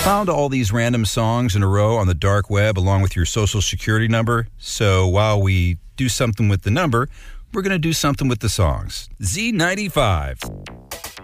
Found all these random songs in a row on the dark web along with your social security number. So while we do something with the number, we're going to do something with the songs. Z95.